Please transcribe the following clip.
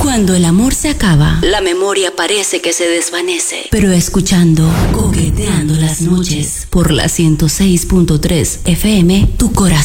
Cuando el amor se acaba, la memoria parece que se desvanece. Pero escuchando Coqueteando las noches por la 106.3 FM, tu corazón